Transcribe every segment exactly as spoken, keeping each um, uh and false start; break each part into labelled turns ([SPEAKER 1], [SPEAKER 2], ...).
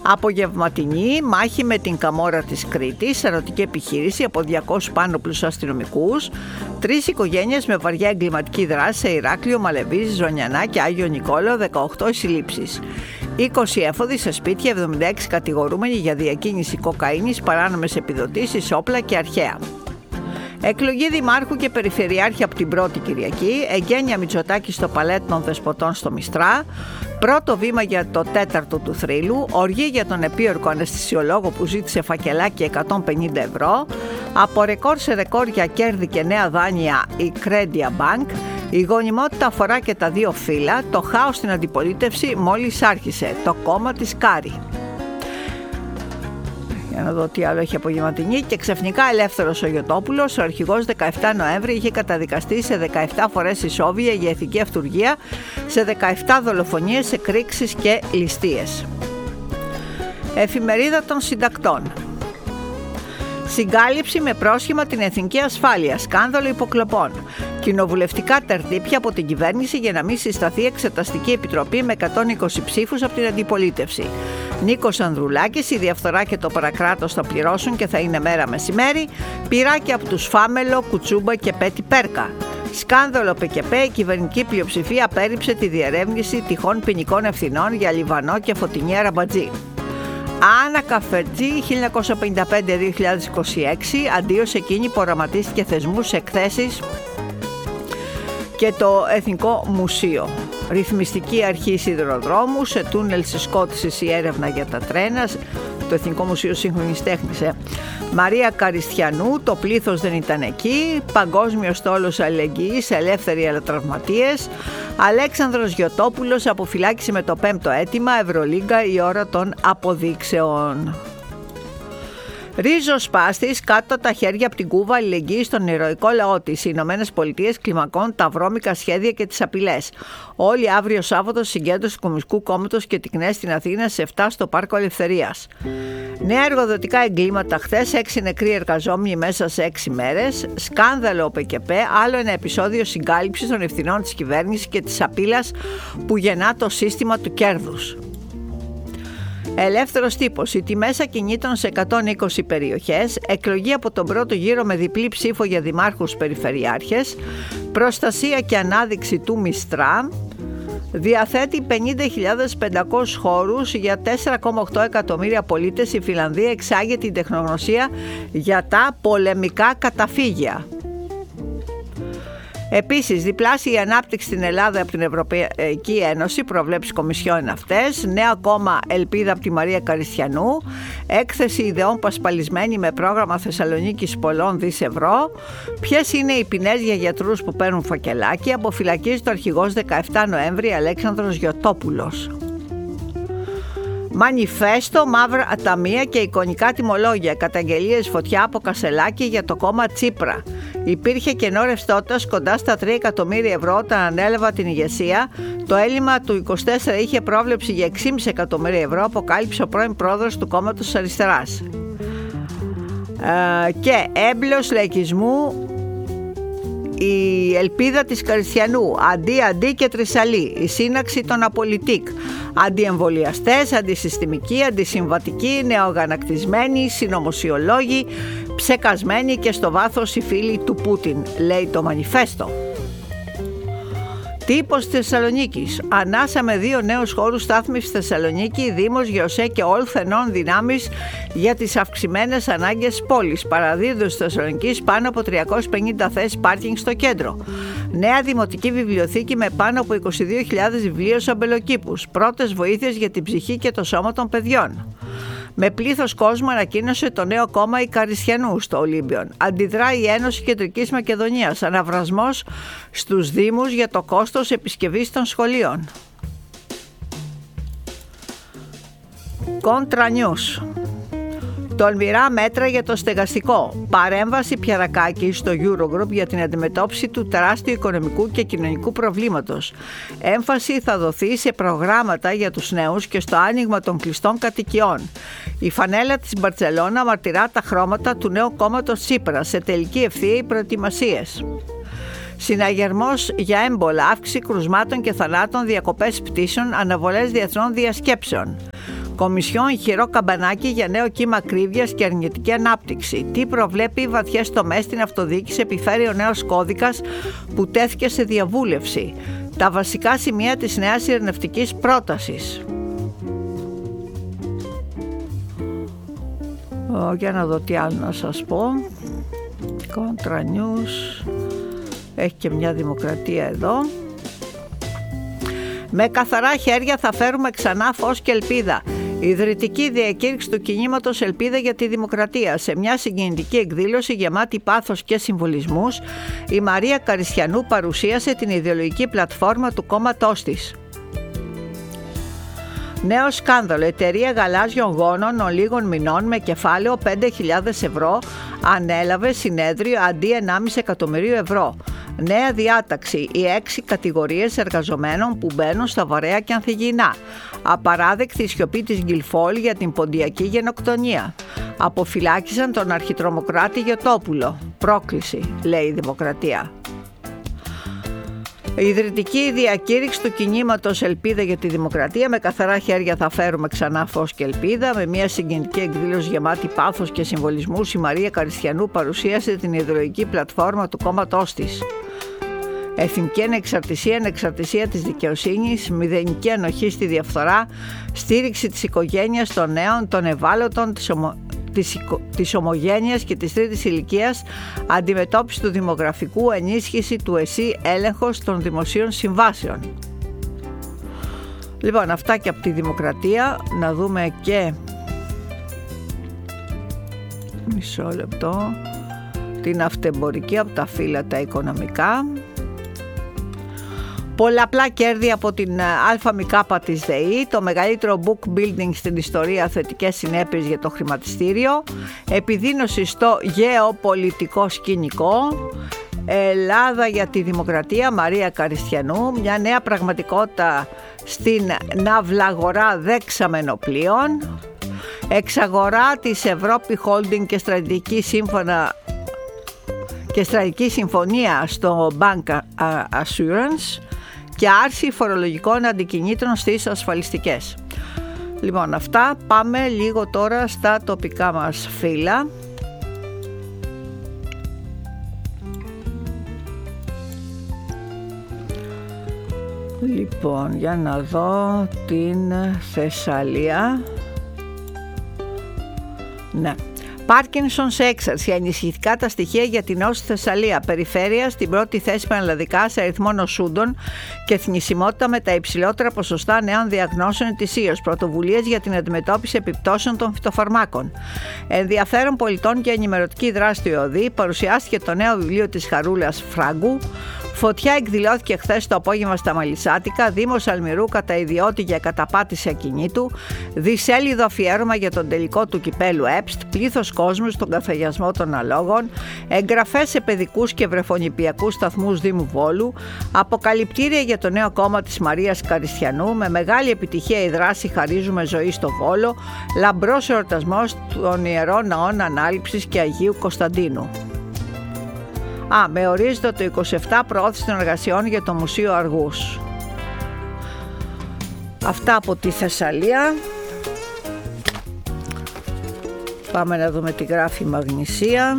[SPEAKER 1] Απογευματινή μάχη με την Καμόρα της Κρήτης, ερωτική επιχείρηση από διακόσιους πάνωπλους αστυνομικούς, τρεις οικογένειες με βαριά εγκληματική δράση σε Ηράκλειο, Μαλεβίζη, Ζωνιανά και Άγιο Νικόλαο, δεκαοκτώ συλλήψεις. είκοσι έφοδοι σε σπίτια, εβδομήντα έξι κατηγορούμενοι για διακίνηση κοκαίνης, παράνομες επιδοτήσεις, όπλα και αρχαία. Εκλογή Δημάρχου και Περιφερειάρχη από την πρώτη Κυριακή, εγγένεια Μητσοτάκη στο Παλέτ των Δεσποτών στο Μιστρά, πρώτο βήμα για το τέταρτο του θρύλου, οργή για τον επίορκο αναισθησιολόγο που ζήτησε φακελάκι εκατόν πενήντα ευρώ, από ρεκόρ σε ρεκόρ για κέρδη και νέα δάνεια η Credit Bank, η γονιμότητα αφορά και τα δύο φύλλα, το χάος στην αντιπολίτευση μόλις άρχισε, το κόμμα της Κάρη. Για να δω τι άλλο έχει απογευματινή. Και ξαφνικά ελεύθερος ο Γιωτόπουλος, ο αρχηγός δεκαεφτά Νοέμβρη, είχε καταδικαστεί σε δεκαεφτά φορές ισόβια για ηθική αυτουργία, σε δεκαεφτά δολοφονίες, εκρήξεις και ληστείες. Εφημερίδα των Συντακτών. Συγκάλυψη με πρόσχημα την εθνική ασφάλεια, σκάνδαλο υποκλοπών. Κοινοβουλευτικά τερτύπια από την κυβέρνηση για να μην συσταθεί εξεταστική επιτροπή με εκατόν είκοσι ψήφους από την αντιπολίτευση. Νίκος Ανδρουλάκης, η διαφθορά και το παρακράτος θα πληρώσουν και θα είναι μέρα μεσημέρι. Πυράκι από τους Φάμελο, Κουτσούμπα και Πέτη Πέρκα. Σκάνδαλο ΠΚΠ, η κυβερνητική πλειοψηφία απέρριψε τη διερεύνηση τυχόν ποινικών ευθυνών για Λιβανό και Φωτεινή Αραμπατζή. Άννα Καφερτζή, χίλια εννιακόσια πενήντα πέντε με δύο χιλιάδες είκοσι έξι, αντίος εκείνη που οραματίστηκε θεσμούς, εκθέσεις και το Εθνικό Μουσείο. Ρυθμιστική αρχή σιδηροδρόμου, σε τούνελ συσκότησης η έρευνα για τα τρένα, το Εθνικό Μουσείο Σύγχρονης Τέχνης. Ε. Μαρία Καριστιανού, το πλήθος δεν ήταν εκεί, παγκόσμιος στόλος αλληλεγγύης, ελεύθεροι αλλά τραυματίες. Αλέξανδρος Γιωτόπουλος, αποφυλάκηση με το πέμπτο αίτημα, Ευρωλίγκα, η ώρα των αποδείξεων. Ρίζο Σπάστης, κάτω τα χέρια από την Κούβα, αλληλεγγύη στον ηρωικό λαό της. Οι Ηνωμένες Πολιτείες κλιμακών τα βρώμικα σχέδια και τις απειλές. Όλοι αύριο Σάββατο συγκέντρωση του Κομμουνιστικού Κόμματος και την ΚΝΕΣ στην Αθήνα σε εφτά στο Πάρκο Ελευθερίας. Νέα εργοδοτικά εγκλήματα χθες, έξι νεκροί εργαζόμενοι μέσα σε έξι μέρες. Σκάνδαλο ΠΚΠ, άλλο ένα επεισόδιο συγκάλυψης των ευθυνών της κυβέρνησης και της απειλής που γεννά το σύστημα του κέρδους. Ελεύθερος τύπος, οι τιμές ακινήτων σε εκατόν είκοσι περιοχές, εκλογή από τον πρώτο γύρο με διπλή ψήφο για δημάρχους περιφερειάρχες, προστασία και ανάδειξη του Μιστρά, διαθέτει πενήντα χιλιάδες πεντακόσιους χώρους για τέσσερα κόμμα οκτώ εκατομμύρια πολίτες. Η Φιλανδία εξάγει την τεχνογνωσία για τα πολεμικά καταφύγια. Επίσης, διπλάσια η ανάπτυξη στην Ελλάδα από την Ευρωπαϊκή Ένωση, προβλέψεις Κομισιόν αυτές. Νέα κόμμα Ελπίδα από τη Μαρία Καριστιανού. Έκθεση ιδεών πασπαλισμένη με πρόγραμμα Θεσσαλονίκης πολλών δις ευρώ. Ποιες είναι οι ποινές για γιατρούς που παίρνουν φακελάκι? Αποφυλακίζει το αρχηγός δεκαεφτά Νοέμβρη Αλέξανδρος Γιωτόπουλος. Μανιφέστο, μαύρα αταμεία και εικονικά τιμολόγια. Καταγγελίες φωτιά από Κασελάκη για το κόμμα Τσίπρα. Υπήρχε κενό ρευστότητας κοντά στα τρία εκατομμύρια ευρώ όταν ανέλαβα την ηγεσία. Το έλλειμμα του είκοσι τέσσερα είχε πρόβλεψη για έξι κόμμα πέντε εκατομμύρια ευρώ, αποκάλυψε ο πρώην πρόεδρος του κόμματος της Αριστεράς. Ε, και έμπλος λαϊκισμού, η Ελπίδα της Καριστιανού, αντί αντί και Τρισαλή, η σύναξη των Απολιτικ, αντιεμβολιαστές, αντισυστημικοί, αντισυμβατικοί, νεογανακτισμένοι, συνωμοσιολόγοι, ψεκασμένοι και στο βάθος οι φίλοι του Πούτιν, λέει το μανιφέστο. Τύπος Θεσσαλονίκης. Ανάσα με δύο νέους χώρους στάθμης στη Θεσσαλονίκη, Δήμος, ΓΕΟΣΕ και όλθενών δυνάμεις για τις αυξημένες ανάγκες πόλης. Παραδίδουν στη Θεσσαλονίκη πάνω από τριακόσιες πενήντα θέσεις πάρκινγκ στο κέντρο. Νέα δημοτική βιβλιοθήκη με πάνω από είκοσι δύο χιλιάδες βιβλία στους αμπελοκήπους. Πρώτες βοήθειες για την ψυχή και το σώμα των παιδιών. Με πλήθος κόσμου ανακοίνωσε το νέο κόμμα η Καριστιανού στο Ολύμπιον. Αντιδρά η Ένωση Κεντρικής Μακεδονίας. Αναβρασμός στους Δήμους για το κόστος επισκευής των σχολείων. Κόντρα Νιούς. Τολμηρά μέτρα για το στεγαστικό. Παρέμβαση Πιαρακάκη στο Eurogroup για την αντιμετώπιση του τεράστιου οικονομικού και κοινωνικού προβλήματος. Έμφαση θα δοθεί σε προγράμματα για τους νέους και στο άνοιγμα των κλειστών κατοικιών. Η φανέλα της Μπαρτσελώνα μαρτυρά τα χρώματα του νέου κόμματος Τσίπρα, σε τελική ευθεία οι προετοιμασίες. Συναγερμός για έμπολα, αύξηση κρουσμάτων και θανάτων, διακοπές πτήσεων, αναβολές διεθνών διασκέψεων. Κομισιόν ηχηρό καμπανάκι για νέο κύμα ακρίβειας και αρνητική ανάπτυξη. Τι προβλέπει οι βαθιές τομές στην αυτοδιοίκηση επιφέρει ο νέος κώδικας που τέθηκε σε διαβούλευση. Τα βασικά σημεία της νέας ειρηνευτικής πρότασης. Ο, για να δω τι άλλο να σας πω. Contra News. Έχει και μια Δημοκρατία εδώ. Με καθαρά χέρια θα φέρουμε ξανά φως και ελπίδα. Η ιδρυτική διακήρυξη του κινήματος Ελπίδα για τη Δημοκρατία. Σε μια συγκινητική εκδήλωση γεμάτη πάθος και συμβολισμούς, η Μαρία Καριστιανού παρουσίασε την ιδεολογική πλατφόρμα του κόμματός της. Νέο σκάνδαλο. Εταιρεία γαλάζιων γόνων ολίγων μηνών με κεφάλαιο πέντε χιλιάδες ευρώ ανέλαβε συνέδριο αντί ενάμιση εκατομμυρίου ευρώ. Νέα διάταξη. Οι έξι κατηγορίες εργαζομένων που μπαίνουν στα βαρέα και ανθυγιεινά. Απαράδεκτη σιωπή της Γκυλφόλ για την ποντιακή γενοκτονία. Αποφυλάκησαν τον αρχιτρομοκράτη Γιωτόπουλο. Πρόκληση, λέει η Δημοκρατία. Η ιδρυτική διακήρυξη του κινήματος Ελπίδα για τη Δημοκρατία. Με καθαρά χέρια θα φέρουμε ξανά φως και ελπίδα. Με μια συγκινητική εκδήλωση γεμάτη πάθος και συμβολισμούς, η Μαρία Καριστιανού παρουσίασε την ιδεολογική πλατφόρμα του κόμματός της. Εθνική ανεξαρτησία, ανεξαρτησία της δικαιοσύνης, μηδενική ανοχή στη διαφθορά, στήριξη της οικογένειας, των νέων, των ευάλωτων, της, ομο... της, οικο... της ομογένειας και της τρίτης ηλικίας, αντιμετώπιση του δημογραφικού, ενίσχυση του ΕΣΥ, έλεγχος των δημοσίων συμβάσεων. Λοιπόν, αυτά και από τη Δημοκρατία. Να δούμε και μισό λεπτό την αυτεμπορική από τα φύλλα τα οικονομικά. Πολλαπλά κέρδη από την ΑΜΚ της ΔΕΗ, το μεγαλύτερο book building στην ιστορία, θετικές συνέπειες για το χρηματιστήριο, επιδείνωση στο γεωπολιτικό σκηνικό, Ελλάδα για τη Δημοκρατία, Μαρία Καριστιανού, μια νέα πραγματικότητα στην ναυλαγορά δεξαμενοπλοίων, εξαγορά της Ευρώπη Holding και στρατηγική σύμφωνα και στρατηγική συμφωνία στο Bank Assurance και άρση φορολογικών αντικινήτρων στις ασφαλιστικές. Λοιπόν, αυτά. Πάμε λίγο τώρα στα τοπικά μας φύλλα. Λοιπόν, για να δω την Θεσσαλία. Ναι. Πάρκινσον σε έξαρση. Ενισχυτικά τα στοιχεία για την νόση Θεσσαλία. Περιφέρεια στην πρώτη θέση πανελλαδικά σε αριθμό νοσούντων και θνησιμότητα με τα υψηλότερα ποσοστά νέων διαγνώσεων ετησίως. Πρωτοβουλίες για την αντιμετώπιση επιπτώσεων των φυτοφαρμάκων. Ενδιαφέρον πολιτών και ενημερωτική δράση του ΕΟΔΗ. Παρουσιάστηκε το νέο βιβλίο της Χαρούλας Φράγκου. Φωτιά εκδηλώθηκε χθες το απόγευμα στα Μαλισσάτικα. Δήμος Αλμυρού κατά ιδιώτη για καταπάτηση ακινήτου. Δισέλιδο αφιέρωμα για τον τελικό του κυπέλου ΕΠΣΤ. Πλήθος κόσμου στον καθαγιασμό των αλόγων. Εγγραφές σε παιδικούς και βρεφονιπιακούς σταθμούς Δήμου Βόλου. Αποκαλυπτήρια για το νέο κόμμα της Μαρίας Καριστιανού. Με μεγάλη επιτυχία η δράση Χαρίζουμε ζωή στο Βόλο. Λαμπρός εορτασμός των ιερών ναών Ανάληψης και Αγίου Κωνσταντίνου. Α, με ορίζεται το είκοσι επτά προώθηση των εργασιών για το Μουσείο Αργούς. Αυτά από τη Θεσσαλία. Πάμε να δούμε τι γράφει η Μαγνησία.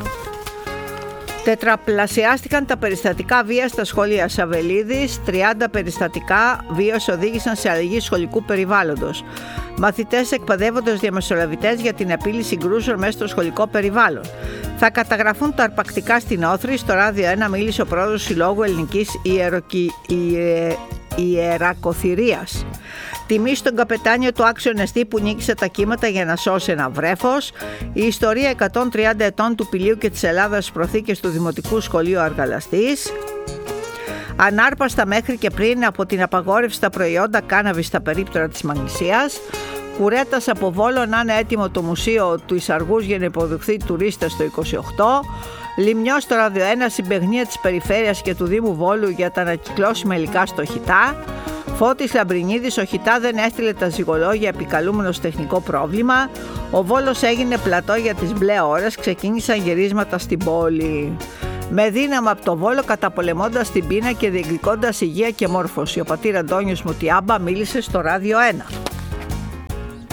[SPEAKER 1] Τετραπλασιάστηκαν τα περιστατικά βίας στα σχολεία. Σαβελίδης, τριάντα περιστατικά βίας οδήγησαν σε αλλαγή σχολικού περιβάλλοντος. Μαθητές εκπαιδεύονται ως διαμεσολαβητές για την επίλυση συγκρούσεων μέσα στο σχολικό περιβάλλον. Θα καταγραφούν τα αρπακτικά στην Όθρη. Στο Ράδιο ένα μίλησε ο πρόεδρος Συλλόγου Ελληνικής Ιεροκι... Ιε... Ιερακοθυρίας. Τιμή στον καπετάνιο του άξιου Νεστή που νίκησε τα κύματα για να σώσει ένα βρέφος. Η ιστορία εκατόν τριάντα ετών του Πηλίου και της Ελλάδας στις προθήκες του Δημοτικού Σχολείου Αργαλαστής. Ανάρπαστα μέχρι και πριν από την απαγόρευση στα προϊόντα κάναβης στα περίπτωρα της Μαγνησίας. Κουρέτας από Βόλο να είναι έτοιμο το Μουσείο του Ισαργούς για να υποδεχθεί τουρίστες το είκοσι οκτώ. Λιμνιός στο Ράδιο ένα, συμπαιγνία της Περιφέρειας και του Δήμου Βόλου για τα ανακυκλώσιμα υλικά στο Χιτά. Φώτης Λαμπρινίδης, ο Χιτά δεν έστειλε τα ζυγολόγια επικαλούμενος τεχνικό πρόβλημα. Ο Βόλος έγινε πλατό για τις μπλε ώρες, ξεκίνησαν γυρίσματα στην πόλη. Με δύναμη από το Βόλο καταπολεμώντας την πείνα και διεκδικώντας υγεία και μόρφωση. Ο πατήρ Αντώνιος Μουτιάμπα μίλησε στο Ράδιο ένα.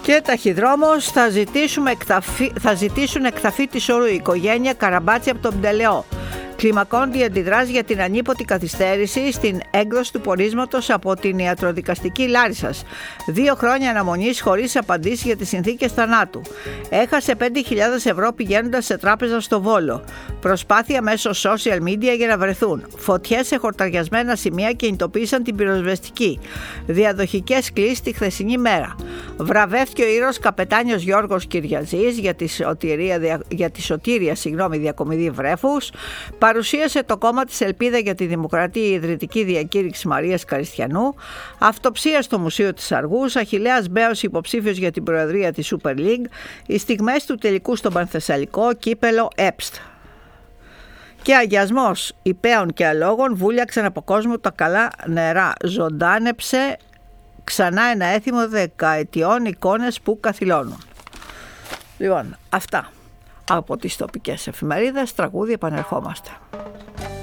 [SPEAKER 1] Και ταχυδρόμος θα, εκταφή, θα ζητήσουν εκταφή της όρου η οικογένεια Καραμπάτση από τον Πτελεό. Κλιμακώνται οι αντιδράσεις για την ανίποτη καθυστέρηση στην έκδοση του πορίσματος από την ιατροδικαστική Λάρισσας. Δύο χρόνια αναμονής χωρίς απαντήσεις για τις συνθήκες θανάτου. Έχασε πέντε χιλιάδες ευρώ πηγαίνοντας σε τράπεζα στο Βόλο. Προσπάθεια μέσω social media για να βρεθούν. Φωτιές σε χορταριασμένα σημεία κινητοποίησαν την πυροσβεστική. Διαδοχικές κλήσεις τη χθεσινή μέρα. Βραβεύτηκε ο ήρωας καπετάνιος Γιώργος Κυριαζής για τη σωτήρια, για τη σωτήρια συγγνώμη, διακομιδή βρέφους. Παρουσίασε το κόμμα της Ελπίδα για τη Δημοκρατία η Ιδρυτική Διακήρυξη Μαρίας Καριστιανού. Αυτοψία στο Μουσείο της Αργούς. Αχιλλέας Μπέος υποψήφιος για την προεδρία της Super League. Οι στιγμές του τελικού στον Πανθεσσαλικό. Κύπελο Έψτ. Και αγιασμός υπέων και αλόγων βούλιαξαν από κόσμο τα καλά νερά. Ζωντάνεψε ξανά ένα έθιμο δεκαετιών εικόνες που καθυλώνουν. Λοιπόν, αυτά από τις τοπικές εφημερίδες. Τραγούδι, επανερχόμαστε.